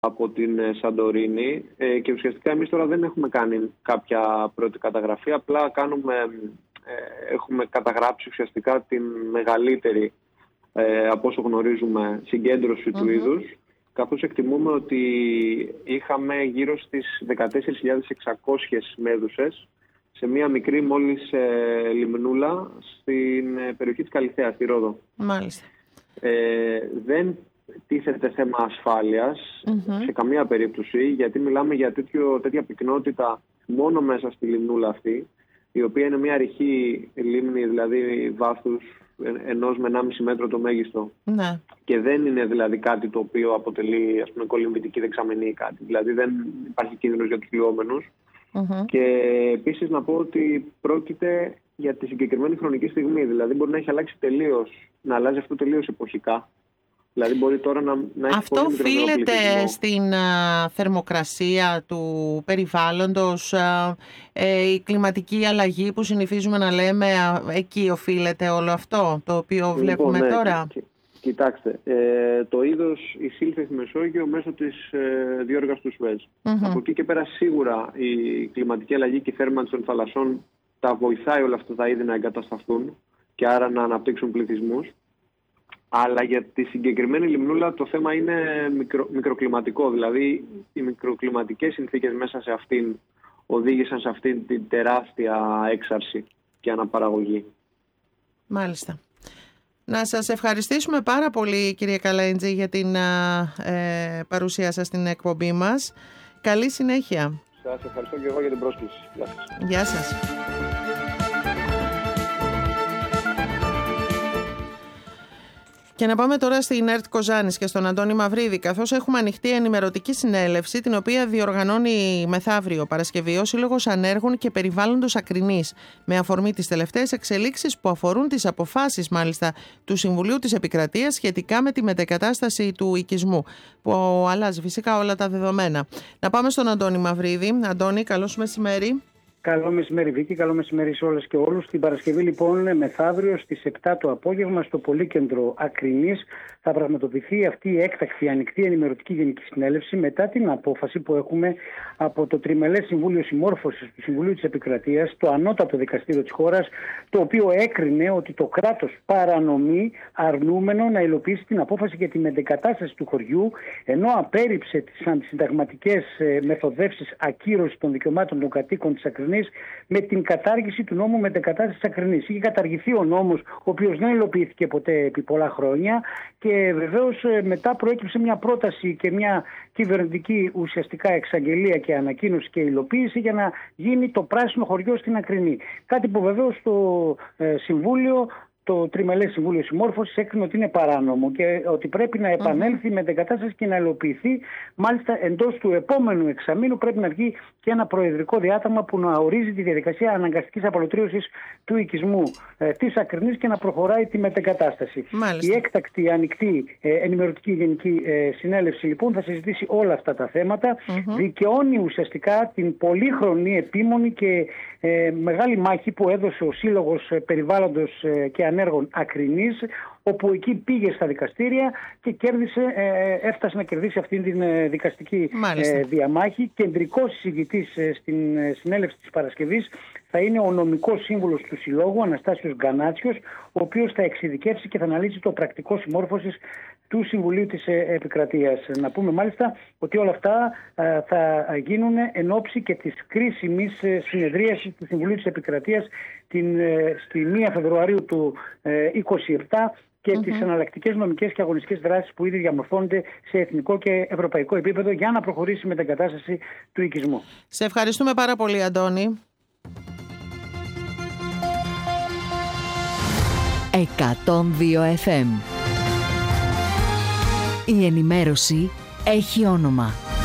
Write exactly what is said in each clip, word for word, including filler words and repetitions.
από την Σαντορίνη ε, και ουσιαστικά εμείς τώρα δεν έχουμε κάνει κάποια πρώτη καταγραφή, απλά κάνουμε, ε, έχουμε καταγράψει ουσιαστικά την μεγαλύτερη, ε, από όσο γνωρίζουμε, συγκέντρωση mm-hmm. του είδους, καθώς εκτιμούμε ότι είχαμε γύρω στις δεκατέσσερις χιλιάδες εξακόσιες μέδουσες σε μία μικρή μόλις ε, λιμνούλα στην ε, περιοχή της Καλιθέας, στη Ρόδο. Μάλιστα. Ε, δεν τίθεται θέμα ασφάλειας mm-hmm. σε καμία περίπτωση, γιατί μιλάμε για τέτοιο, τέτοια πυκνότητα μόνο μέσα στη λιμνούλα αυτή, η οποία είναι μια ρηχή λίμνη, δηλαδή βάθους ενός με ενάμιση μέτρο το μέγιστο. Ναι. Και δεν είναι δηλαδή κάτι το οποίο αποτελεί, ας πούμε, κολυμβητική δεξαμενή ή κάτι. Δηλαδή δεν υπάρχει κίνδυνος για τους πλειόμενους. Mm-hmm. Και επίσης να πω ότι πρόκειται για τη συγκεκριμένη χρονική στιγμή. Δηλαδή μπορεί να έχει αλλάξει τελείως, να αλλάζει αυτό τελείως εποχικά. Δηλαδή μπορεί τώρα να, να έχει αυτό οφείλεται στην α, θερμοκρασία του περιβάλλοντος, α, ε, η κλιματική αλλαγή που συνηθίζουμε να λέμε, α, εκεί οφείλεται όλο αυτό το οποίο λοιπόν, βλέπουμε ναι, τώρα. Κι, κοιτάξτε, ε, το είδος εισήλθε στη Μεσόγειο μέσω της ε, διόργας του Σουέζ. Mm-hmm. Από εκεί και πέρα σίγουρα η κλιματική αλλαγή και η θέρμανση των θαλασσών τα βοηθάει όλα αυτά τα είδη να εγκατασταθούν και άρα να αναπτύξουν πληθυσμούς. Αλλά για τη συγκεκριμένη λιμνούλα το θέμα είναι μικρο, μικροκλιματικό. Δηλαδή οι μικροκλιματικές συνθήκες μέσα σε αυτήν οδήγησαν σε αυτήν την τεράστια έξαρση και αναπαραγωγή. Μάλιστα. Να σας ευχαριστήσουμε πάρα πολύ, κύριε Καλέντζη, για την ε, παρουσία σας στην εκπομπή μας. Καλή συνέχεια. Σας ευχαριστώ και εγώ για την πρόσκληση. Γεια σας. Γεια σας. Και να πάμε τώρα στην ΕΡΤ Κοζάνης και στον Αντώνη Μαυρίδη, καθώς έχουμε ανοιχτή ενημερωτική συνέλευση, την οποία διοργανώνει μεθαύριο Παρασκευή ο Σύλλογος Ανέργων και Περιβάλλοντος Ακρινής, με αφορμή τις τελευταίες εξελίξεις που αφορούν τις αποφάσεις μάλιστα του Συμβουλίου της Επικρατείας σχετικά με τη μετεγκατάσταση του οικισμού, που αλλάζει φυσικά όλα τα δεδομένα. Να πάμε στον Αντώνη Μαυρίδη. Αντώνη, καλώς μεσημέρι. Καλό μεσημέρι Βίκη, καλό μεσημέρι σε όλες και όλους. Την Παρασκευή λοιπόν μεθαύριο στις επτά το απόγευμα στο Πολύκεντρο Ακρινής θα πραγματοποιηθεί αυτή η έκτακτη ανοιχτή ενημερωτική γενική συνέλευση μετά την απόφαση που έχουμε από το Τριμελές Συμβούλιο Συμμόρφωσης του Συμβουλίου της Επικρατείας, το ανώτατο δικαστήριο της χώρας, το οποίο έκρινε ότι το κράτος παρανομεί αρνούμενο να υλοποιήσει την απόφαση για τη μετεγκατάσταση του χωριού, ενώ απέρριψε τις αντισυνταγματικές μεθοδεύσεις ακύρωσης των δικαιωμάτων των κατοίκων της Ακρινής με την κατάργηση του νόμου μετεγκατάστασης Ακρινής. Είχε καταργηθεί ο νόμος, ο οποίος δεν υλοποιήθηκε ποτέ επί πολλά χρόνια, και βεβαίως μετά προέκυψε μια πρόταση και μια κυβερνητική ουσιαστικά εξαγγελία και ανακοίνωση και υλοποίηση για να γίνει το πράσινο χωριό στην Ακρινή. Κάτι που βεβαίως το ε, Συμβούλιο, το Τριμελές Συμβούλιο Συμμόρφωσης, έκρινε ότι είναι παράνομο και ότι πρέπει να επανέλθει mm-hmm. με την κατάσταση και να υλοποιηθεί. Μάλιστα, εντός του επόμενου εξαμήνου πρέπει να βγει και ένα προεδρικό διάταγμα που να ορίζει τη διαδικασία αναγκαστικής απολωτρίωσης του οικισμού ε, της Ακρινής και να προχωράει τη μετεγκατάσταση. Μάλιστα. Η έκτακτη ανοιχτή ε, ενημερωτική γενική ε, συνέλευση λοιπόν θα συζητήσει όλα αυτά τα θέματα. Mm-hmm. Δικαιώνει ουσιαστικά την πολύχρονη, επίμονη και ε, μεγάλη μάχη που έδωσε ο Σύλλογος Περιβάλλοντος ε, και Ανέργων Ακρινής, όπου εκεί πήγε στα δικαστήρια και κέρδισε, ε, έφτασε να κερδίσει αυτήν την ε, δικαστική ε, διαμάχη. Κεντρικός συζητητής ε, στην ε, συνέλευση της Παρασκευής θα είναι ο νομικός σύμβουλος του Συλλόγου, Αναστάσιος Γκανάτσιος, ο οποίος θα εξειδικεύσει και θα αναλύσει το πρακτικό συμμόρφωσης του Συμβουλίου της ε, Επικρατείας. Να πούμε μάλιστα ότι όλα αυτά ε, θα γίνουν εν ώψη και της κρίσιμης ε, συνεδρίασης του Συμβουλίου της Επικρατείας την, ε, στη πρώτη Φεβρουαρίου του ε, είκοσι επτά και mm-hmm. τις εναλλακτικές νομικές και αγωνιστικές δράσεις που ήδη διαμορφώνονται σε εθνικό και ευρωπαϊκό επίπεδο για να προχωρήσει με την κατάσταση του οικισμού. Σε ευχαριστούμε πάρα πολύ, Αντώνη. εκατόν δύο εφ εμ. Η ενημέρωση έχει όνομα.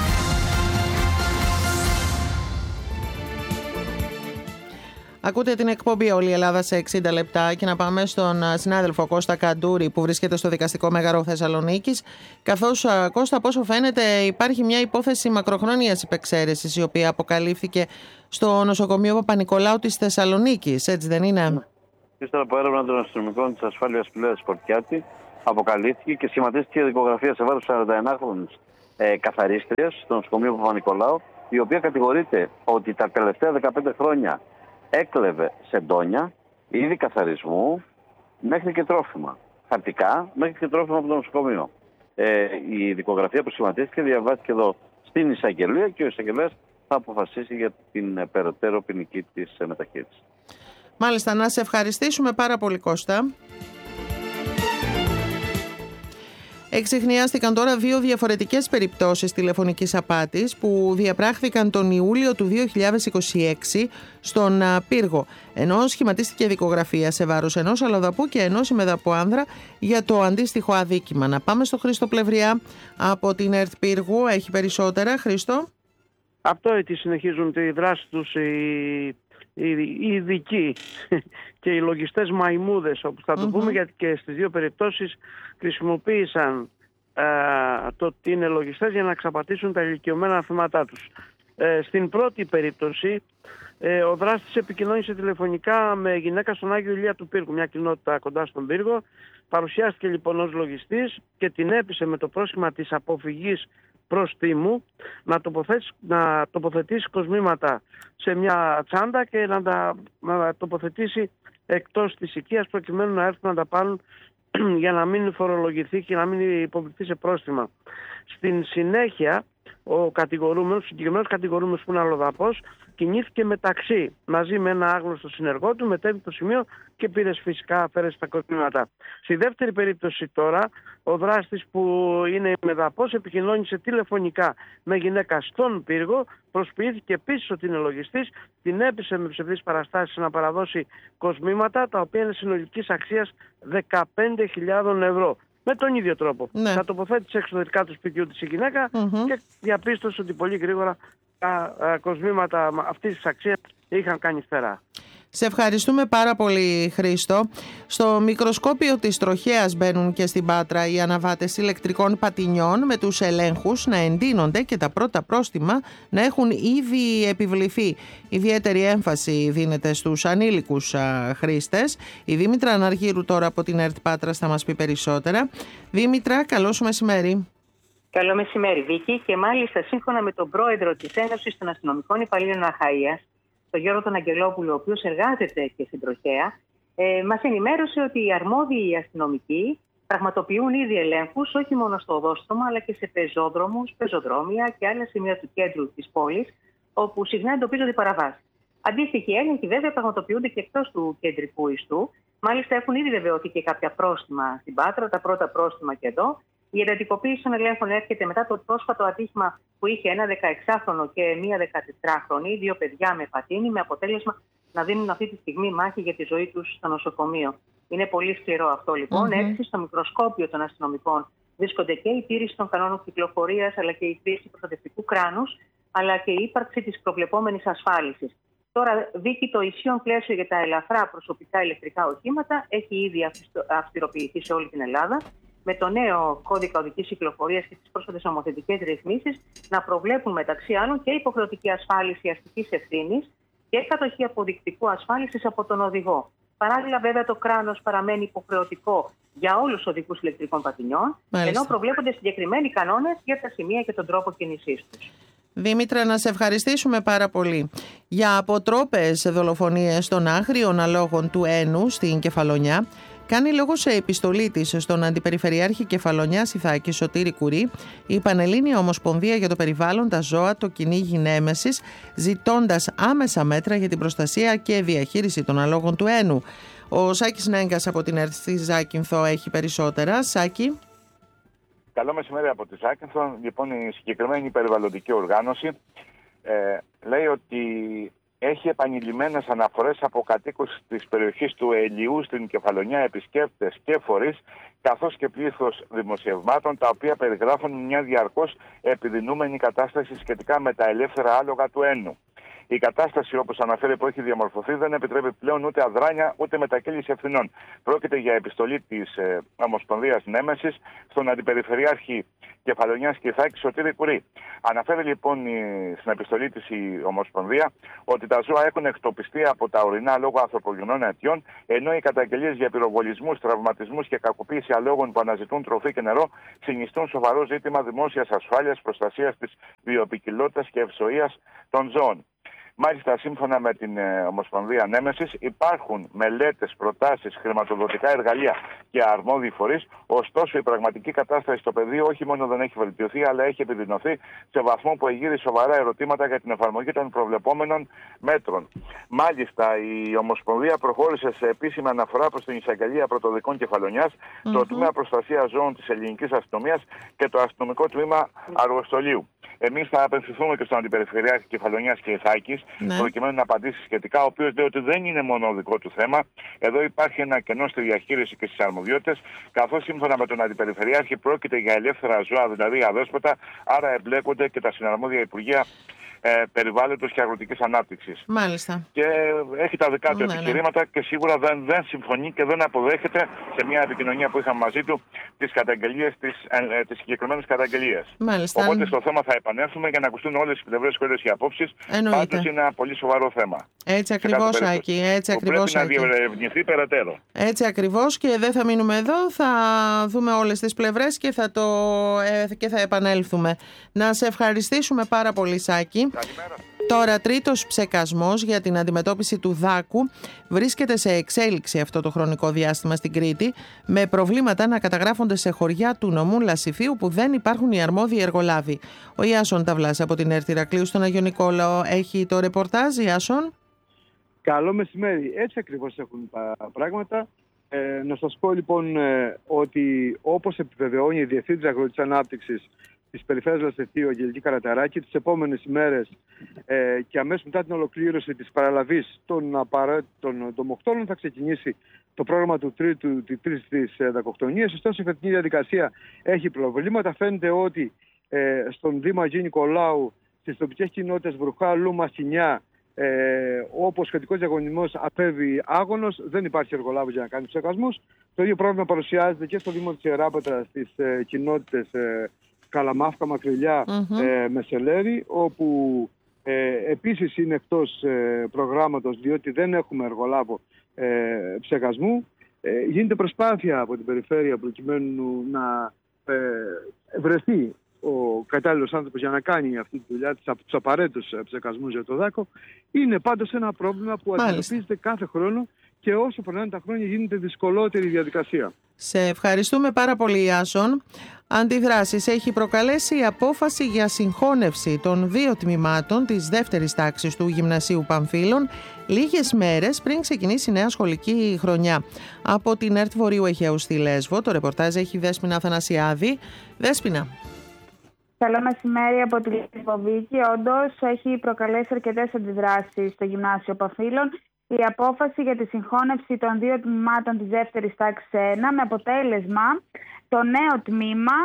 Ακούτε την εκπομπή Όλη η Ελλάδα σε εξήντα λεπτά και να πάμε στον συνάδελφο Κώστα Καντούρη που βρίσκεται στο Δικαστικό Μέγαρο Θεσσαλονίκης. Καθώς, Κώστα, από όσο φαίνεται υπάρχει μια υπόθεση μακροχρόνιας υπεξαίρεσης η οποία αποκαλύφθηκε στο νοσοκομείο Παπα-Νικολάου της Θεσσαλονίκης, έτσι δεν είναι? Ύστερα από έρευνα των αστυνομικών της ασφάλειας Πηλαίας Σπορτιάτη, αποκαλύφθηκε και σχηματίστηκε δικογραφία σε βάρος σαρανταεννάχρονης ε, καθαρίστριας στο νοσοκομείο Παπα-Νικολάου, η οποία κατηγορείται ότι τα τελευταία δεκαπέντε χρόνια έκλεβε σεντόνια, είδη καθαρισμού, μέχρι και τρόφιμα. Χαρτικά, μέχρι και τρόφιμα από το νοσοκομείο. Ε, η δικογραφία που σχηματίστηκε διαβάστηκε εδώ στην εισαγγελία και ο εισαγγελέας θα αποφασίσει για την περαιτέρω ποινική της μεταχείριση. Μάλιστα, να σε ευχαριστήσουμε πάρα πολύ, Κώστα. Εξιχνιάστηκαν τώρα δύο διαφορετικές περιπτώσεις τηλεφωνικής απάτης που διαπράχθηκαν τον Ιούλιο του δύο χιλιάδες είκοσι έξι στον Πύργο, ενώ σχηματίστηκε δικογραφία σε βάρος ενός αλλοδαπού και ενός ημεδαπού άνδρα για το αντίστοιχο αδίκημα. Να πάμε στο Χρήστο Πλευριά από την ΕΡΤ Πύργου. Έχει περισσότερα, Χρήστο. Αυτό έτσι συνεχίζουν τη δράση τους οι, οι, οι ειδικοί και οι λογιστές μαϊμούδες, όπως θα το mm-hmm. πούμε, γιατί και στις δύο περιπτώσεις χρησιμοποίησαν ε, το ότι είναι λογιστές για να εξαπατήσουν τα ηλικιωμένα θύματά τους. Ε, στην πρώτη περίπτωση ε, ο δράστης επικοινώνησε τηλεφωνικά με γυναίκα στον Άγιο Ηλία του Πύργου, μια κοινότητα κοντά στον Πύργο. Παρουσιάστηκε λοιπόν ως λογιστής και την έπεισε με το πρόσχημα της αποφυγής προστίμου να, να τοποθετήσει κοσμήματα σε μια τσάντα και να τα να τοποθετήσει εκτός της οικίας προκειμένου να έρθουν να τα πάρουν για να μην φορολογηθεί και να μην υποβληθεί σε πρόστιμα. Στην συνέχεια ο κατηγορούμενος, ο συγκεκριμένος κατηγορούμενος που είναι αλλοδαπός, κινήθηκε μεταξύ μαζί με ένα άγνωστο συνεργό του, μετέβη το σημείο και πήρε φυσικά αφαίρεση τα κοσμήματα. Στη δεύτερη περίπτωση τώρα, ο δράστης που είναι ημεδαπός επικοινώνησε τηλεφωνικά με γυναίκα στον Πύργο, προσποιήθηκε επίσης ότι είναι λογιστής, την έπεισε με ψευδείς παραστάσεις να παραδώσει κοσμήματα τα οποία είναι συνολικής αξίας δεκαπέντε χιλιάδες ευρώ. Με τον ίδιο τρόπο. Ναι. Τα τοποθέτησε εξωτερικά του σπιτιού της η γυναίκα mm-hmm. και διαπίστωσε ότι πολύ γρήγορα τα α, κοσμήματα αυτής της αξίας είχαν κάνει φτερά. Σε ευχαριστούμε πάρα πολύ, Χρήστο. Στο μικροσκόπιο της τροχέας μπαίνουν και στην Πάτρα οι αναβάτες ηλεκτρικών πατινιών με τους ελέγχους να εντείνονται και τα πρώτα πρόστιμα να έχουν ήδη επιβληθεί. Ιδιαίτερη έμφαση δίνεται στους ανήλικους α, χρήστες. Η Δήμητρα Αναργύρου τώρα από την ΕΡΤ Πάτρας θα μας πει περισσότερα. Δήμητρα, καλό σου μεσημέρι. Καλό μεσημέρι, Βίκη. Και μάλιστα σύμφωνα με τον πρόεδρο της Ένωσης των Αστυνομικών Υπαλλήλων Αχαΐας, τον Γιώργο τον Αγγελόπουλο, ο οποίος εργάζεται και στην τροχέα, ε, μας ενημέρωσε ότι οι αρμόδιοι αστυνομικοί πραγματοποιούν ήδη ελέγχους όχι μόνο στο οδόστρωμα αλλά και σε πεζόδρομους, πεζοδρόμια και άλλα σημεία του κέντρου της πόλης, όπου συχνά εντοπίζονται παραβάσεις. Αντίστοιχοι έλεγχοι βέβαια πραγματοποιούνται και εκτός του κεντρικού ιστού. Μάλιστα έχουν ήδη βεβαιωθεί και κάποια πρόστιμα στην Πάτρα, τα πρώτα πρόστιμα και εδώ. Η εντατικοποίηση των ελέγχων έρχεται μετά το πρόσφατο ατύχημα που είχε ένα δεκαεξάχρονο και μία δεκατετράχρονη, δύο παιδιά με πατίνι, με αποτέλεσμα να δίνουν αυτή τη στιγμή μάχη για τη ζωή τους στο νοσοκομείο. Είναι πολύ σκληρό αυτό λοιπόν. Mm-hmm. Έτσι, στο μικροσκόπιο των αστυνομικών βρίσκονται και η τήρηση των κανόνων κυκλοφορίας, αλλά και η χρήση προστατευτικού κράνους, αλλά και η ύπαρξη της προβλεπόμενης ασφάλισης. Τώρα, Βίκη, το ισχύον πλαίσιο για τα ελαφρά προσωπικά ηλεκτρικά οχήματα έχει ήδη αυστηροποιηθεί σε όλη την Ελλάδα, με το νέο κώδικα οδικής κυκλοφορίας και τις πρόσφατες νομοθετικές ρυθμίσεις να προβλέπουν μεταξύ άλλων και υποχρεωτική ασφάλιση αστικής ευθύνης και κατοχή αποδεικτικού ασφάλισης από τον οδηγό. Παράλληλα, βέβαια, το κράνος παραμένει υποχρεωτικό για όλους τους οδικούς ηλεκτρικών πατινιών, Μάλιστα. ενώ προβλέπονται συγκεκριμένοι κανόνες για τα σημεία και τον τρόπο κίνησής τους. Δήμητρα, να σε ευχαριστήσουμε πάρα πολύ. Για αποτρόπες δολοφονίες των άγριων αλόγων του Ένου στην Κεφαλονιά, κάνει λόγο σε επιστολή της στον Αντιπεριφερειάρχη Κεφαλονιάς Ιθάκη Σωτήρη Κουρί η Πανελλήνια Ομοσπονδία για το Περιβάλλον, τα Ζώα, το Κυνήγι Νέμεσης, ζητώντας άμεσα μέτρα για την προστασία και διαχείριση των αλόγων του Ένου. Ο Σάκης Νέγκας από την ΕΡΤ στη Ζάκυνθο έχει περισσότερα. Σάκη. Καλό μεσημέρι από τη Ζάκυνθο. Λοιπόν, η συγκεκριμένη περιβαλλοντική οργάνωση ε, λέει ότι έχει επανειλημμένες αναφορές από κατοίκους της περιοχής του Ελιού στην Κεφαλονιά, επισκέπτες και φορείς, καθώς και πλήθος δημοσιευμάτων, τα οποία περιγράφουν μια διαρκώς επιδεινούμενη κατάσταση σχετικά με τα ελεύθερα άλογα του Ένου. Η κατάσταση, όπως αναφέρει, που έχει διαμορφωθεί δεν επιτρέπει πλέον ούτε αδράνεια ούτε μετακύληση ευθυνών. Πρόκειται για επιστολή της ε, Ομοσπονδίας Νέμεσης στον Αντιπεριφερειάρχη Κεφαλονιάς και Ιθάκη Σωτήρη Κουρί. Αναφέρει λοιπόν στην επιστολή της η Ομοσπονδία ότι τα ζώα έχουν εκτοπιστεί από τα ορεινά λόγω ανθρωπογενών αιτιών, ενώ οι καταγγελίες για πυροβολισμούς, τραυματισμούς και κακοποίηση αλόγων που αναζητούν τροφή και νερό συνιστούν σοβαρό ζήτημα δημόσιας ασφάλειας, προστασίας της βιοποικιλότητας και ευζοίας των ζώων. Μάλιστα, σύμφωνα με την ε, Ομοσπονδία Νέμεσης, υπάρχουν μελέτες, προτάσεις, χρηματοδοτικά εργαλεία και αρμόδιοι φορείς. Ωστόσο, η πραγματική κατάσταση στο πεδίο όχι μόνο δεν έχει βελτιωθεί, αλλά έχει επιδεινωθεί σε βαθμό που εγείρει σοβαρά ερωτήματα για την εφαρμογή των προβλεπόμενων μέτρων. Μάλιστα, η Ομοσπονδία προχώρησε σε επίσημη αναφορά προς την Εισαγγελία Πρωτοδικών Κεφαλονιάς, mm-hmm. το Τμήμα Προστασίας Ζώων της Ελληνικής Αστυνομίας και το Αστυνομικό Τμήμα Αργοστολίου. Εμείς θα απευθυνθούμε και στον Αντιπεριφερειάρχη Κεφαλονιάς και Ιθάκης, ναι. προκειμένου να απαντήσει σχετικά, ο οποίος λέει ότι δεν είναι μόνο δικό του θέμα. Εδώ υπάρχει ένα κενό στη διαχείριση και στις αρμοδιότητες, καθώς σύμφωνα με τον Αντιπεριφερειάρχη πρόκειται για ελεύθερα ζώα, δηλαδή αδέσποτα, άρα εμπλέκονται και τα συναρμόδια Υπουργεία ε, Περιβάλλοντος και Αγροτικής Ανάπτυξης. Μάλιστα. Και έχει τα δικά του ναι, επιχειρήματα ναι. και σίγουρα δεν, δεν συμφωνεί και δεν αποδέχεται σε μια επικοινωνία που είχαμε μαζί του τις καταγγελίες, τις, ε, τις συγκεκριμένες καταγγελίες. Μάλιστα. Οπότε στο θέμα θα επανέλθουμε για να ακουστούν όλες οι πλευρές και όλες οι απόψεις. Πάντως είναι ένα πολύ σοβαρό θέμα. Έτσι ακριβώς, Άκη. Έτσι ακριβώς, πρέπει Άκη. να διερευνηθεί περαιτέρω. Έτσι ακριβώς, και δεν θα μείνουμε εδώ. Θα δούμε όλες τις πλευρές και θα, το, ε, και θα επανέλθουμε. Να σε ευχαριστήσουμε πάρα πολύ, Σάκη. Καλημέρα. Τώρα, τρίτος ψεκασμός για την αντιμετώπιση του δάκου βρίσκεται σε εξέλιξη αυτό το χρονικό διάστημα στην Κρήτη, με προβλήματα να καταγράφονται σε χωριά του νομού Λασιθίου που δεν υπάρχουν οι αρμόδιοι εργολάβοι. Ο Ιάσον Ταυλάς από την ΕΡΤ Ηρακλείου στον Αγιο Νικόλαο έχει το ρεπορτάζ. Ιάσον. Καλό μεσημέρι. Έτσι ακριβώς έχουν τα πράγματα. Ε, να σας πω λοιπόν ε, ότι όπως επιβεβαιώνει η Διευθύντρια Αγροτικής Ανάπτυξης της Περιφέρειας Λασιθίου, Αγγελική Καραταράκη, τις επόμενες ημέρες ε, και αμέσως μετά την ολοκλήρωση της παραλαβής των απαραίτητων ντομοκτώνων θα ξεκινήσει το πρόγραμμα του τρίτου, της τρίτης της ε, δακοκτονίας. Ωστόσο, η φετινή διαδικασία έχει προβλήματα. Φαίνεται ότι ε, στον Δήμο Αγίου Νικολάου, στις τοπικές κοινότητες Βρουχά, Λούμα, Σινιά, Ε, όπου ο σχετικός διαγωνισμός απέβει άγωνος, δεν υπάρχει εργολάβος για να κάνει ψεκασμούς. Το ίδιο πρόβλημα παρουσιάζεται και στο Δήμο της Ιεράπετρας, στις ε, κοινότητες ε, Καλαμάφκα, Μακρυλιά, mm-hmm. ε, Μεσελέρη, όπου ε, επίσης είναι εκτός ε, προγράμματος, διότι δεν έχουμε εργολάβο ε, ψεκασμού. Ε, γίνεται προσπάθεια από την περιφέρεια προκειμένου να ε, βρεθεί ο κατάλληλος άνθρωπος για να κάνει αυτή τη δουλειά, τους απαραίτητους ψεκασμούς για το δάκο. Είναι πάντως ένα πρόβλημα που αντιμετωπίζεται κάθε χρόνο και όσο περνάνε τα χρόνια γίνεται δυσκολότερη η διαδικασία. Σε ευχαριστούμε πάρα πολύ, Ιάσον. Αντιδράσεις έχει προκαλέσει η απόφαση για συγχώνευση των δύο τμήματων της δεύτερης τάξης του Γυμνασίου Παμφύλων λίγες μέρες πριν ξεκινήσει η νέα σχολική χρονιά. Από την ΕΡΤ Βορείου Αιγαίου στη Λέσβο το ρεπορτάζ έχει η Δέσποινα Αθανασιάδη. Δέσποινα. Καλό μεσημέρι από τη Λιβοβίκη. Όντως, έχει προκαλέσει αρκετές αντιδράσεις στο Γυμνάσιο Παμφύλων η απόφαση για τη συγχώνευση των δύο τμήματων της δεύτερης τάξης ένα, με αποτέλεσμα το νέο τμήμα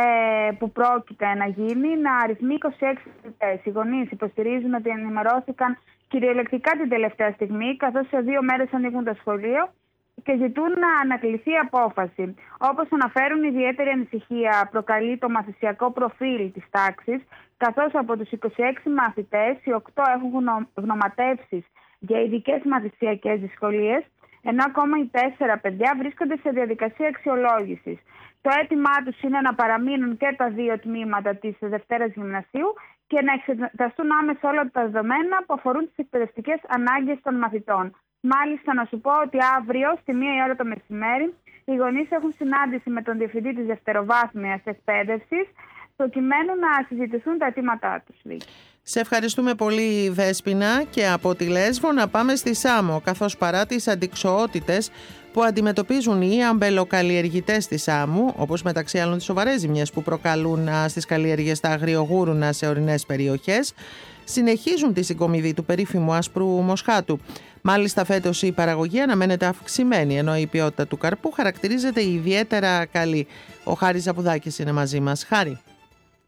ε, που πρόκειται να γίνει να αριθμεί είκοσι έξι φοιτητές. Οι γονείς υποστηρίζουν ότι ενημερώθηκαν κυριολεκτικά την τελευταία στιγμή, καθώς σε δύο μέρες ανοίγουν το σχολείο, και ζητούν να ανακληθεί η απόφαση. Όπως αναφέρουν, ιδιαίτερη ανησυχία προκαλεί το μαθησιακό προφίλ της τάξης, καθώς από τους είκοσι έξι μαθητές οι οκτώ έχουν γνωματεύσεις για ειδικές μαθησιακές δυσκολίες, ενώ ακόμα οι τέσσερα παιδιά βρίσκονται σε διαδικασία αξιολόγησης. Το αίτημά τους είναι να παραμείνουν και τα δύο τμήματα της Δευτέρας Γυμνασίου και να εξεταστούν άμεσα όλα τα δεδομένα που αφορούν τις εκπαιδευτικές ανάγκες των μαθητών. Μάλιστα, να σου πω ότι αύριο στη μία η ώρα το μεσημέρι οι γονείς έχουν συνάντηση με τον Διευθυντή της Δευτεροβάθμιας Εκπαίδευσης προκειμένου να συζητηθούν τα αιτήματά τους. Σε ευχαριστούμε πολύ, Δέσποινα, και από τη Λέσβο να πάμε στη Σάμο, καθώς παρά τις αντιξοότητες που αντιμετωπίζουν οι αμπελοκαλλιεργητές της Σάμου, όπως μεταξύ άλλων τις σοβαρές ζημιές που προκαλούν στις καλλιέργειες στα αγριογούρουνα σε ορεινές περιοχές, συνεχίζουν τη συγκομιδή του περίφημου άσπρου μοσχάτου. Μάλιστα, φέτος η παραγωγή αναμένεται αυξημένη, ενώ η ποιότητα του καρπού χαρακτηρίζεται ιδιαίτερα καλή. Ο Χάρης Ζαπουδάκης είναι μαζί μας. Χάρη.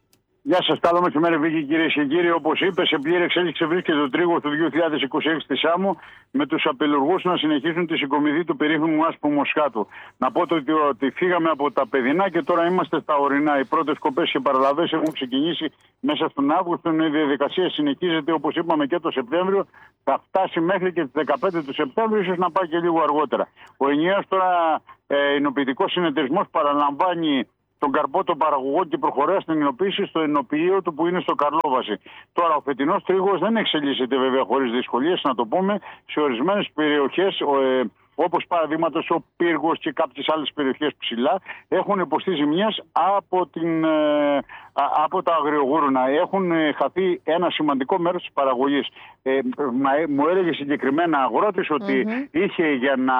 Γεια σας, καλό μεσημέρι, Βίκη, κυρίες και κύριοι. Όπως είπε, σε πλήρη εξέλιξη βρίσκεται το τρίγο του δύο χιλιάδες είκοσι έξι στη Σάμο, με τους απειλουργούς να συνεχίσουν τη συγκομιδή του περίφημου άσπρου Μοσχάτου. Να πω το ότι, ότι φύγαμε από τα παιδινά και τώρα είμαστε στα ορεινά. Οι πρώτες κοπές και παραλαβές έχουν ξεκινήσει μέσα στον Αύγουστο. Η διαδικασία συνεχίζεται, όπως είπαμε, και το Σεπτέμβριο. Θα φτάσει μέχρι και τις δεκαπέντε του Σεπτέμβριου, ίσως να πάει και λίγο αργότερα. Ο ενιαίος τώρα ε, εινοποιητικός συνεταιρισμός παραλαμβάνει τον καρπό των παραγωγών και προχωρά στην εινοποίηση στο εινοποιείο του που είναι στο Καρλόβαση. Τώρα, ο φετινός τρίγος δεν εξελίσσεται βέβαια χωρίς δυσκολίες, να το πούμε, σε ορισμένες περιοχές, ε, όπως παραδείγματος ο Πύργος και κάποιες άλλες περιοχές ψηλά, έχουν υποστεί ζημιές από, την, ε, από τα αγριογούρουνα. Έχουν ε, χαθεί ένα σημαντικό μέρος της παραγωγής. Ε, μου έλεγε συγκεκριμένα αγρότης ότι mm-hmm. είχε για να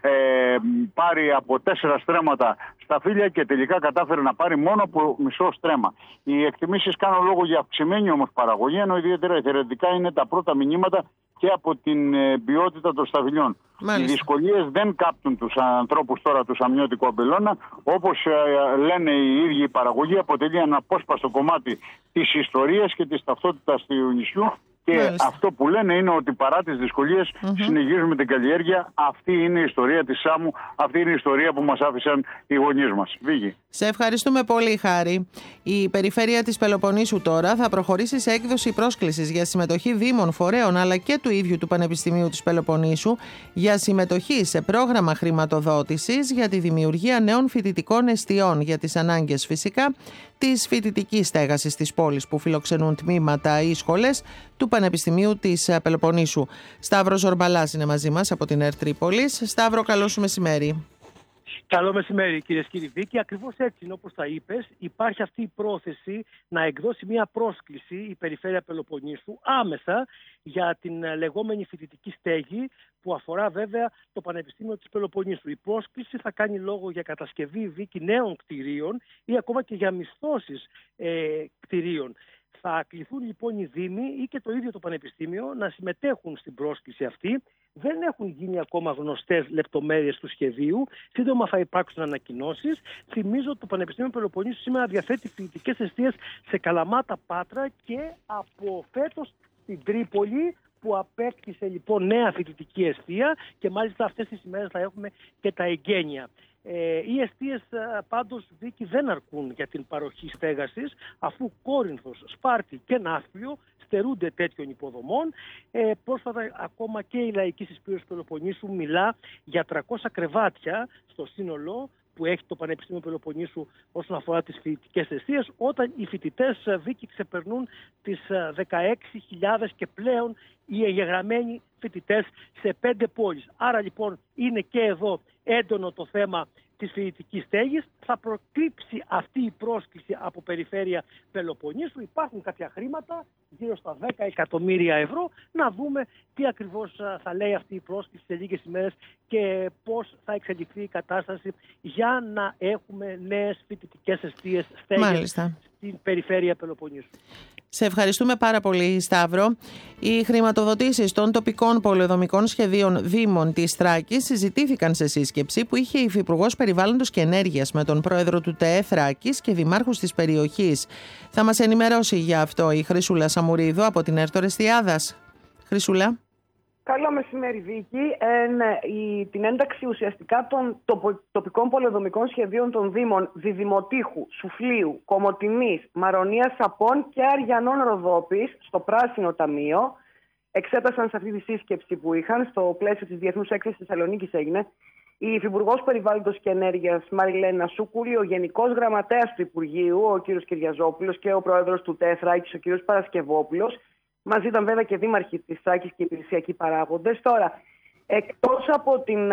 ε, πάρει από τέσσερα στρέμματα στα φύλλα και τελικά κατάφερε να πάρει μόνο από μισό στρέμμα. Οι εκτιμήσεις κάνουν λόγο για αυξημένη όμως παραγωγή, ενώ ιδιαίτερα εθελοντικά είναι τα πρώτα μηνύματα και από την ε, ποιότητα των σταφυλιών. Μάλιστα. Οι δυσκολίες δεν κάπτουν τους ανθρώπους τώρα του αμνιώτικου αμπελώνα. Όπως ε, λένε οι ίδιοι, η παραγωγή αποτελεί ένα απόσπαστο κομμάτι της ιστορίας και της ταυτότητας του νησιού. Και Μάλιστα. αυτό που λένε είναι ότι παρά τις δυσκολίες mm-hmm. συνεχίζουμε την καλλιέργεια. Αυτή είναι η ιστορία της Σάμου, αυτή είναι η ιστορία που μας άφησαν οι γονείς μας. Βίγη. Σε ευχαριστούμε πολύ, Χάρη. Η περιφέρεια της Πελοποννήσου τώρα θα προχωρήσει σε έκδοση πρόσκλησης για συμμετοχή δήμων, φορέων αλλά και του ίδιου του Πανεπιστημίου της Πελοποννήσου για συμμετοχή σε πρόγραμμα χρηματοδότησης για τη δημιουργία νέων φοιτητικών εστιών για τις ανάγκες φυσικά της φοιτητικής στέγασης της πόλης που φιλοξενούν τμήματα ή σχολές του Πανεπιστημίου της Πελοποννήσου. Σταύρος Ζορμπαλάς είναι μαζί μας από την ΕΡΤ Τρίπολης. Σταύρο, καλό σου μεσημέρι. Καλό μεσημέρι, κυρίες και κύριοι. Βίκη, ακριβώς έτσι είναι όπως τα είπες. Υπάρχει αυτή η πρόθεση να εκδώσει μια πρόσκληση η Περιφέρεια Πελοποννήσου άμεσα για την λεγόμενη φοιτητική στέγη που αφορά βέβαια το Πανεπιστήμιο της Πελοποννήσου. Η πρόσκληση θα κάνει λόγο για κατασκευή, Βίκη, νέων κτηρίων ή ακόμα και για μισθώσεις ε, κτηρίων. Θα κληθούν λοιπόν οι Δήμοι ή και το ίδιο το Πανεπιστήμιο να συμμετέχουν στην πρόσκληση αυτή. Δεν έχουν γίνει ακόμα γνωστές λεπτομέρειες του σχεδίου. Σύντομα θα υπάρξουν ανακοινώσεις. Θυμίζω ότι το Πανεπιστήμιο Πελοποννήσου σήμερα διαθέτει φοιτητικές εστίες σε Καλαμάτα, Πάτρα και από φέτος στην Τρίπολη, που απέκτησε λοιπόν νέα φοιτητική εστία και μάλιστα αυτές τις ημέρες θα έχουμε και τα εγγένεια. Ε, οι εστίες πάντως, Βίκη, δεν αρκούν για την παροχή στέγασης, αφού Κόρινθος, Σπάρτη και Ναύπλιο στερούνται τέτοιων υποδομών. Ε, πρόσφατα ακόμα και η Λαϊκή Συσπήρωση Πελοποννήσου μιλά για τριακόσια κρεβάτια στο σύνολο που έχει το Πανεπιστήμιο Πελοποννήσου όσον αφορά τις φοιτητικές εστίες, όταν οι φοιτητές, Βίκη, ξεπερνούν τις δεκαέξι χιλιάδες και πλέον οι εγγεγραμμένοι φοιτητές σε πέντε πόλεις. Άρα λοιπόν είναι και εδώ έντονο το θέμα της φοιτητικής στέγης. Θα προκύψει αυτή η πρόσκληση από Περιφέρεια Πελοποννήσου. Υπάρχουν κάποια χρήματα, γύρω στα δέκα εκατομμύρια ευρώ. Να δούμε τι ακριβώς θα λέει αυτή η πρόσκληση σε λίγες ημέρες και πώς θα εξελιχθεί η κατάσταση για να έχουμε νέες φοιτητικές εστίες στέγης στην Περιφέρεια Πελοποννήσου. Σε ευχαριστούμε πάρα πολύ, Σταύρο. Οι χρηματοδοτήσεις των τοπικών πολεοδομικών σχεδίων Δήμων της Θράκης συζητήθηκαν σε σύσκεψη που είχε η Υφυπουργός Περιβάλλοντος και Ενέργειας με τον πρόεδρο του ΤΕΕ Θράκης και δημάρχους της περιοχής. Θα μας ενημερώσει για αυτό η Χρυσούλα Σαμουρίδου από την ΕΡΤ Ορεστιάδας. Χρυσούλα. Καλό μεσημέρι, Βίκη. Ε, ναι, η, την ένταξη ουσιαστικά των τοπο, τοπικών πολεοδομικών σχεδίων των Δήμων Διδημοτήχου, Σουφλίου, Κομοτηνής, Μαρονίας Σαπών και Αριανών Ροδόπης στο Πράσινο Ταμείο εξέτασαν σε αυτή τη σύσκεψη που είχαν στο πλαίσιο της Διεθνούς Έκθεσης Θεσσαλονίκης έγινε η Υφυπουργός Περιβάλλοντος και Ενέργειας Μαριλένα Σούκουλη, ο Γενικός Γραμματέας του Υπουργείου, ο κ. Κυριαζόπουλος, και ο Πρόεδρος του ΤΕΕ Θράκης, ο κ. Παρασκευόπουλος. Μαζί ήταν βέβαια και δήμαρχοι της Θράκης και υπηρεσιακοί παράγοντες. Τώρα, εκτός από την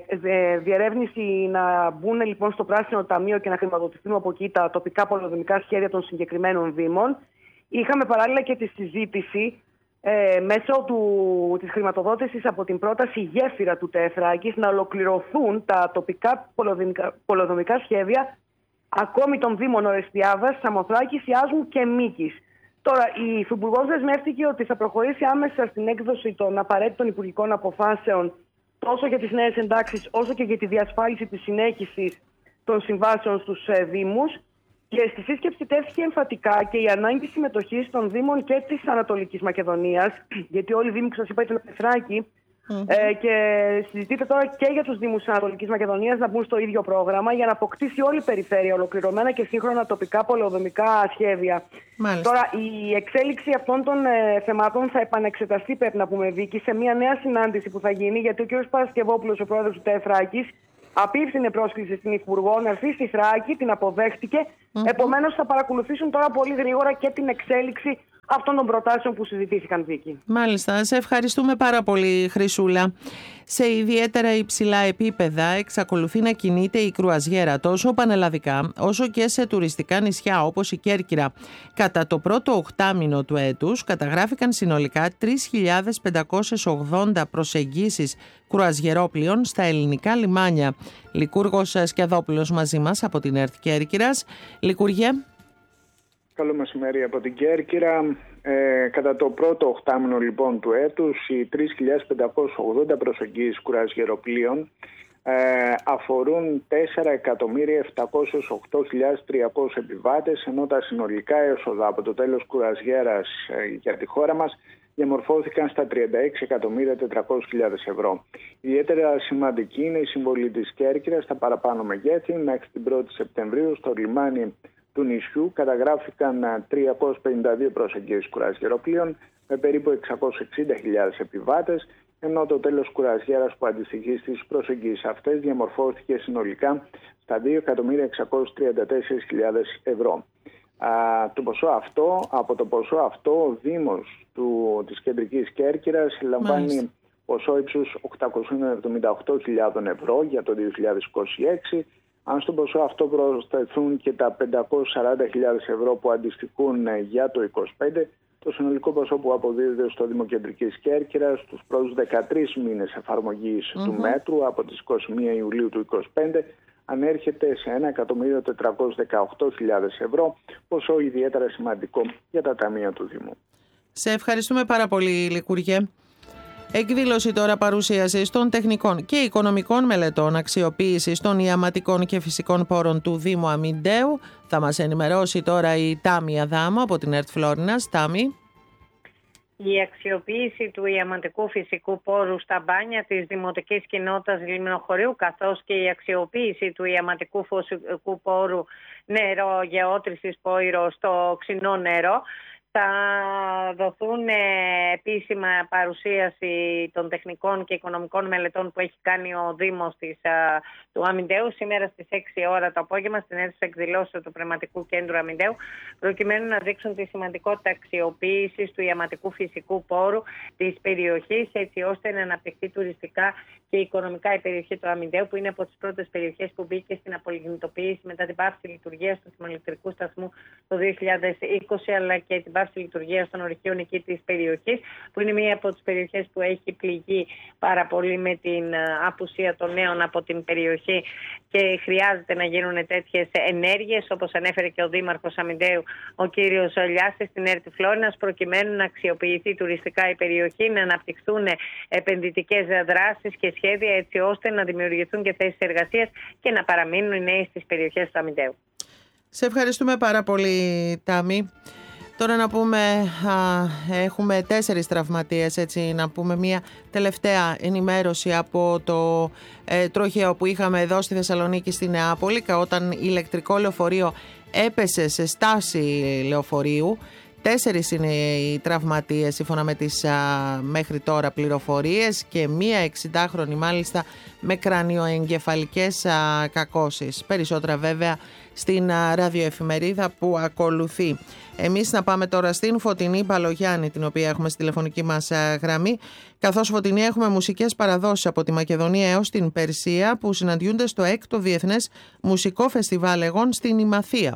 ε, διερεύνηση να μπουν λοιπόν στο Πράσινο Ταμείο και να χρηματοδοτηθούν από εκεί τα τοπικά πολεοδομικά σχέδια των συγκεκριμένων Δήμων, είχαμε παράλληλα και τη συζήτηση ε, μέσω του, της χρηματοδότησης από την πρόταση γέφυρα του ΤΕΕ Θράκης να ολοκληρωθούν τα τοπικά πολεοδομικά, πολεοδομικά σχέδια ακόμη των Δήμων Ορεστιάδας, Σαμοθράκης, Ιάζμου και Μίκης. Τώρα, η Υφυπουργός δεσμεύτηκε ότι θα προχωρήσει άμεσα στην έκδοση των απαραίτητων υπουργικών αποφάσεων τόσο για τις νέες εντάξεις όσο και για τη διασφάλιση της συνέχισης των συμβάσεων στους ε, Δήμους. Και στη σύσκεψη τέθηκε εμφατικά και η ανάγκη συμμετοχής των Δήμων και της Ανατολικής Μακεδονίας, γιατί όλοι οι Δήμοι, σας είπα, ήταν Πεθράκη. Mm-hmm. Ε, και συζητείται τώρα και για τους Δήμους της Ανατολικής Μακεδονίας να μπουν στο ίδιο πρόγραμμα για να αποκτήσει όλη η περιφέρεια ολοκληρωμένα και σύγχρονα τοπικά πολεοδομικά σχέδια. Μάλιστα. Τώρα, η εξέλιξη αυτών των ε, θεμάτων θα επανεξεταστεί, πρέπει να πούμε, Βίκη, σε μια νέα συνάντηση που θα γίνει, γιατί ο κ. Παρασκευόπουλος, ο πρόεδρος του ΤΕΦΡΑΚης, απίφθινε πρόσκληση στην Υπουργό να έρθει στη Θράκη, την αποδέχτηκε. Mm-hmm. Επομένως, θα παρακολουθήσουν τώρα πολύ γρήγορα και την εξέλιξη αυτών των προτάσεων που συζητήθηκαν, Βίκη. Μάλιστα. Σε ευχαριστούμε πάρα πολύ, Χρυσούλα. Σε ιδιαίτερα υψηλά επίπεδα εξακολουθεί να κινείται η κρουαζιέρα τόσο πανελλαδικά όσο και σε τουριστικά νησιά όπως η Κέρκυρα. Κατά το πρώτο οκτάμηνο του έτους καταγράφηκαν συνολικά τρεις χιλιάδες πεντακόσιες ογδόντα προσεγγίσεις κρουαζιερόπλοιων στα ελληνικά λιμάνια. Λικούργος Σκιαδόπουλος μαζί μας από την ΕΡΤ Κέρκυρας. Λικούργε. Καλό μεσημέρι από την Κέρκυρα. Ε, κατά το πρώτο οκτάμηνο λοιπόν του έτους, οι τρεις χιλιάδες πεντακόσιες ογδόντα προσεγγίσεις κουραζιεροπλοίων ε, αφορούν τέσσερα εκατομμύρια επτακόσιες οκτώ χιλιάδες τριακόσιους επιβάτες, ενώ τα συνολικά έσοδα από το τέλος κουραζιέρας ε, για τη χώρα μας διαμορφώθηκαν στα τριάντα έξι εκατομμύρια τετρακόσιες χιλιάδες ευρώ. Ιδιαίτερα σημαντική είναι η συμβολή της Κέρκυρας στα παραπάνω μεγέθη. Μέχρι την πρώτη Σεπτεμβρίου στο λιμάνι του νησιού καταγράφηκαν τριακόσιες πενήντα δύο προσεγγίσεις κουραζιεροπλοίων με περίπου εξακόσιες εξήντα χιλιάδες επιβάτες, ενώ το τέλος κουραζιέρας που αντιστοιχεί στις προσεγγίσεις αυτές διαμορφώθηκε συνολικά στα δύο εκατομμύρια εξακόσιες τριάντα τέσσερις χιλιάδες ευρώ. Α, το ποσό αυτό, από το ποσό αυτό ο Δήμος του, της Κεντρικής Κέρκυρας λαμβάνει Μάλιστα. ποσό ύψους οκτακόσιες εβδομήντα οκτώ χιλιάδες ευρώ για το δύο χιλιάδες είκοσι έξι. Αν στο ποσό αυτό προσθεθούν και τα πεντακόσιες σαράντα χιλιάδες ευρώ που αντιστοιχούν για το είκοσι πέντε, το συνολικό ποσό που αποδίδεται στο Δήμο Κεντρικής Κέρκυρας στους πρώτους δεκατρείς μήνες εφαρμογής mm-hmm. του μέτρου από τις είκοσι μία Ιουλίου του είκοσι πέντε ανέρχεται σε ένα εκατομμύριο τετρακόσιες δεκαοκτώ χιλιάδες ευρώ, ποσό ιδιαίτερα σημαντικό για τα ταμεία του Δήμου. Σε ευχαριστούμε πάρα πολύ, Λικούργε. Εκδήλωση τώρα παρουσίασης των τεχνικών και οικονομικών μελετών αξιοποίησης των ιαματικών και φυσικών πόρων του Δήμου Αμυντέου. Θα μας ενημερώσει τώρα η Τάμη Αδάμου από την ΕΡΤ Φλόρινας. Τάμη. Η αξιοποίηση του ιαματικού φυσικού πόρου στα μπάνια της Δημοτικής Κοινότητας Λιμνοχωρίου, καθώς και η αξιοποίηση του ιαματικού φυσικού πόρου νερό γεώτρησης πόηρο στο ξινό νερό, θα δοθούν επίσημα παρουσίαση των τεχνικών και οικονομικών μελετών που έχει κάνει ο Δήμος της, του Αμυντέου σήμερα στις έξι ώρα το απόγευμα στην αίθουσα εκδηλώσεων του Πνευματικού Κέντρου Αμυντέου, προκειμένου να δείξουν τη σημαντικότητα αξιοποίησης του ιαματικού φυσικού πόρου της περιοχής, έτσι ώστε να αναπτυχθεί τουριστικά και οικονομικά η περιοχή του Αμυντέου, που είναι από τις πρώτες περιοχές που μπήκε στην απολιγνητοποίηση μετά την πάυση λειτουργίας του θερμοελεκτρικού σταθμού το δύο χιλιάδες είκοσι, αλλά και την πάυση λειτουργίας των ορυχείων εκεί της περιοχής, που είναι μία από τις περιοχές που έχει πληγεί πάρα πολύ με την απουσία των νέων από την περιοχή και χρειάζεται να γίνουν τέτοιες ενέργειες, όπως ανέφερε και ο Δήμαρχος Αμυντέου, ο κύριος Λιάσης, στην ΕΡΤ Φλόρινας, προκειμένου να αξιοποιηθεί τουριστικά η περιοχή, να αναπτυχθούν επενδυτικές δράσεις και σχέδια, έτσι ώστε να δημιουργηθούν και θέσεις εργασίας και να παραμείνουν οι νέοι στις περιοχές του Αμυντέου. Σε ευχαριστούμε πάρα πολύ, Τάμη. Τώρα να πούμε, α, έχουμε τέσσερις τραυματίες, έτσι να πούμε μια τελευταία ενημέρωση από το ε, τροχαίο που είχαμε εδώ στη Θεσσαλονίκη, στη Νεάπολη, όταν ηλεκτρικό λεωφορείο έπεσε σε στάση λεωφορείου. Τέσσερις είναι οι τραυματίες σύμφωνα με τις α, μέχρι τώρα πληροφορίες και μία εξηντάχρονη μάλιστα με κρανιοεγκεφαλικές α, κακώσεις. Περισσότερα βέβαια στην α, ραδιοεφημερίδα που ακολουθεί. Εμείς να πάμε τώρα στην Φωτεινή Μπαλογιάννη, την οποία έχουμε στη τηλεφωνική μας α, γραμμή. Καθώς, Φωτεινή, έχουμε μουσικές παραδόσεις από τη Μακεδονία έως την Περσία που συναντιούνται στο έκτο Διεθνές Μουσικό Φεστιβάλ Αιγών στην Ημαθία.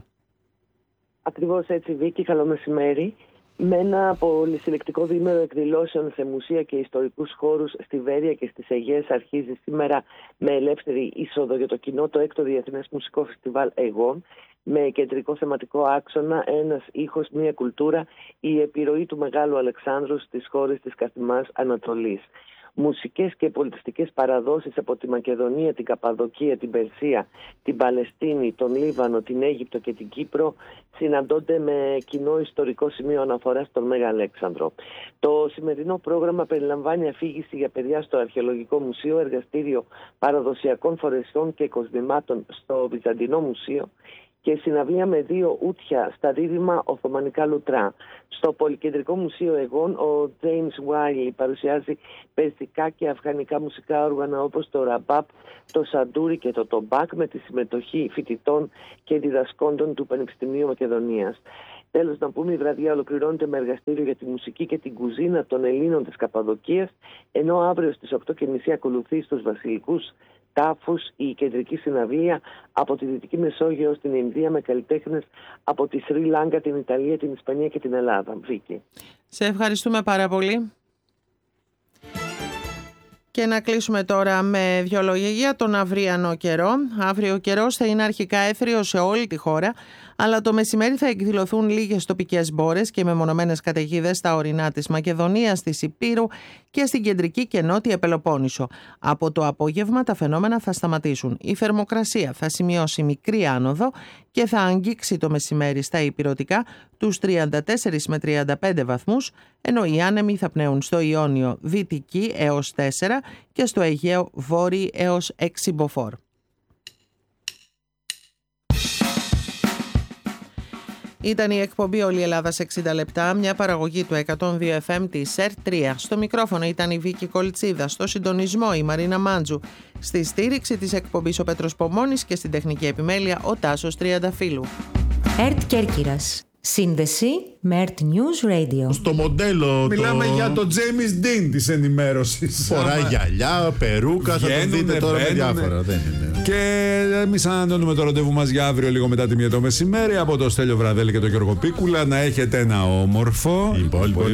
Ακριβώς έτσι, Βίκη, καλό μεσημέρι. Με ένα πολυσυλλεκτικό διήμερο εκδηλώσεων σε μουσεία και ιστορικούς χώρους στη Βέρεια και στις Αιγαίες αρχίζει σήμερα με ελεύθερη είσοδο για το κοινό το έκτο Διεθνές Μουσικό Φεστιβάλ Αιγών, με κεντρικό θεματικό άξονα ένας ήχος, μια κουλτούρα, η επιρροή του Μεγάλου Αλεξάνδρου στις χώρες της Καθημάς Ανατολής. μουσικές και πολιτιστικές παραδόσεις από τη Μακεδονία, την Καπαδοκία, την Περσία, την Παλαιστίνη, τον Λίβανο, την Αίγυπτο και την Κύπρο συναντώνται με κοινό ιστορικό σημείο αναφοράς στον Μέγα Αλέξανδρο. Το σημερινό πρόγραμμα περιλαμβάνει αφήγηση για παιδιά στο Αρχαιολογικό Μουσείο, εργαστήριο παραδοσιακών φορεσιών και κοσμημάτων στο Βυζαντινό Μουσείο και συναυλία με δύο ούτια στα δίδυμα Οθωμανικά Λουτρά. Στο Πολυκεντρικό Μουσείο Αιγών, ο James Wiley παρουσιάζει περσικά και αφγανικά μουσικά όργανα όπως το ραμπάπ, το σαντούρι και το τομπάκ με τη συμμετοχή φοιτητών και διδασκόντων του Πανεπιστημίου Μακεδονίας. Τέλος, να πούμε, η βραδιά ολοκληρώνεται με εργαστήριο για τη μουσική και την κουζίνα των Ελλήνων της Καπαδοκίας, ενώ αύριο στις οκτώ και μισή ακολουθεί στους Βασιλικούς Τάφους η κεντρική συναυλία από τη Δυτική Μεσόγειο στην Ινδία με καλλιτέχνες από τη Σρι Λάγκα, την Ιταλία, την Ισπανία και την Ελλάδα. Βίκη. Σε ευχαριστούμε πάρα πολύ. Και να κλείσουμε τώρα με δυο λόγια για τον αυριανό καιρό. Αύριο ο καιρός θα είναι αρχικά έθριος σε όλη τη χώρα, αλλά το μεσημέρι θα εκδηλωθούν λίγες τοπικές μπόρες και μεμονωμένες καταιγίδες στα ορεινά της Μακεδονίας, της Ηπείρου και στην κεντρική και νότια Πελοπόννησο. Από το απόγευμα τα φαινόμενα θα σταματήσουν. Η θερμοκρασία θα σημειώσει μικρή άνοδο και θα αγγίξει το μεσημέρι στα ηπειρωτικά τους τριάντα τέσσερις με τριάντα πέντε βαθμούς, ενώ οι άνεμοι θα πνέουν στο Ιόνιο δυτική έως τέσσερα και στο Αιγαίο βόρειοι έως έξι μποφόρ. Ήταν η εκπομπή «Όλη η Ελλάδα σε εξήντα λεπτά», μια παραγωγή του εκατόν δύο εφ εμ της ΕΡΤ τρία. Στο μικρόφωνο ήταν η Βίκη Κολτσίδα, στο συντονισμό η Μαρίνα Μάντζου, στη στήριξη της εκπομπής ο Πέτρος Πομώνης και στην τεχνική επιμέλεια ο Τάσος Τριανταφύλου. ΕΡΤ Κέρκυρας. Σύνδεση με ΕΡΤ News Radio. Στο μοντέλο. Μιλάμε το... για τον James Dean της ενημέρωσης. Φοράει γυαλιά, περούκα, θα τον δείτε τώρα με διάφορα. Δεν είναι. Και εμείς ανανεώνουμε το ραντεβού μας για αύριο λίγο μετά τη μία το μεσημέρι από το Στέλιο Βραδέλη και τον Γιώργο Πίκουλα. Να έχετε ένα όμορφο, υπόλοιπο